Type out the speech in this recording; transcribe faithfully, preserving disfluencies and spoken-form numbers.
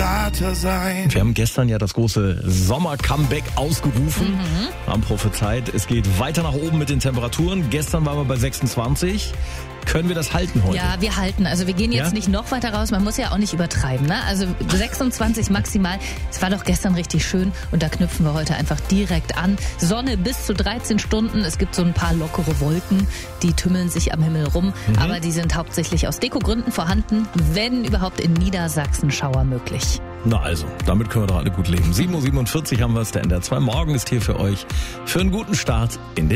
Berater sein. Wir haben gestern ja das große Sommer-Comeback ausgerufen, mhm. haben prophezeit, es geht weiter nach oben mit den Temperaturen. Gestern waren wir bei sechsundzwanzig. Können wir das halten heute? Ja, wir halten. Also wir gehen jetzt ja? nicht noch weiter raus. Man muss ja auch nicht übertreiben, ne? Also sechsundzwanzig maximal. Es war doch gestern richtig schön und da knüpfen wir heute einfach direkt an. Sonne bis zu dreizehn Stunden. Es gibt so ein paar lockere Wolken, die tümmeln sich am Himmel rum. Mhm. Aber die sind hauptsächlich aus Dekogründen vorhanden. Wenn überhaupt in Niedersachsen Schauer möglich. Na also, damit können wir doch alle gut leben. sieben Uhr siebenundvierzig haben wir es, der N D R zwei Morgen ist hier für euch. Für einen guten Start in den